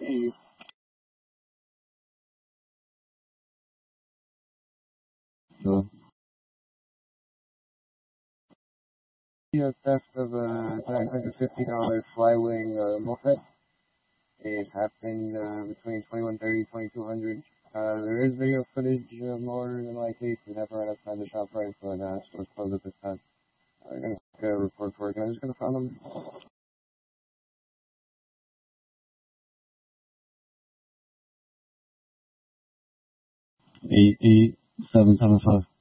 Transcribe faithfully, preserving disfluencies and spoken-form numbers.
Hey, so yeah, theft of a nine hundred fifty dollars Flywing uh, moped. It happened uh, between twenty-one thirty and twenty-two hundred. Uh, there is video footage, uh, more than likely. We never right outside the shop price, but uh, store's closed at this time. I'm gonna get a report for it. I'm just gonna find them. Eight eight seven seven five.